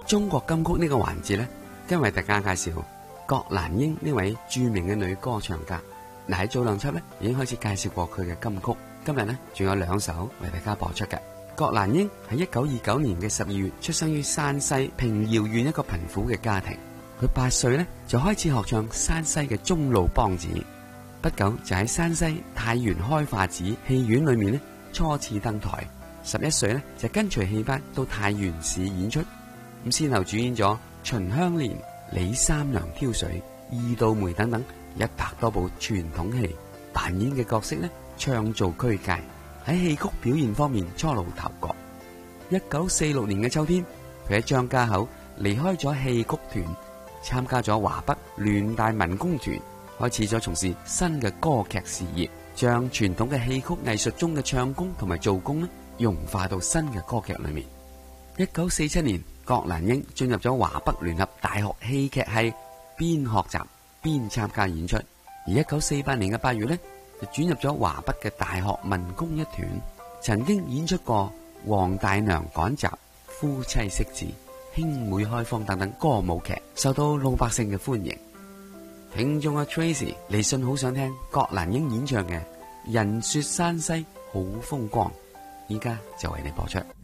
中國金曲呢個環節呢，今日為大家介紹郭蘭英呢位著名嘅女歌唱家。嗱，喺早兩輯呢已經開始介紹過佢嘅金曲，今日呢仲有2首為大家播出嘅。郭蘭英喺1929年嘅12月出生於山西平遙縣一個貧苦嘅家庭，佢8歲呢就開始學唱山西嘅中路梆子，不久就喺山西太原開化寺戲院裏面呢初次登台。11歲呢就跟隨戲班到太原市演出，咁先後主演咗《秦香蓮》、《李三娘挑水》、《二道梅》等等100多部傳統戲，扮演嘅角色呢唱做俱佳，喺戲曲表現方面初露頭角。1946年嘅秋天，佢喺張家口離開咗戲曲團，參加咗華北聯大民工團，開始咗從事新嘅歌劇事業，將傳統嘅戲曲藝術中嘅唱功同埋做工呢融化到新嘅歌劇裏面。1947年，郭蘭英進入咗華北聯合大學戲劇系，邊學習邊參加演出。而1948年嘅8月呢，就轉入咗華北嘅大學民工一團，曾經演出過《黃大娘趕集》、《夫妻識字》、《兄妹開荒》等等歌舞劇，受到老百姓嘅歡迎。聽眾阿 Tracy 嚟信好想聽郭蘭英演唱嘅《人說山西好風光》，依家就為你播出。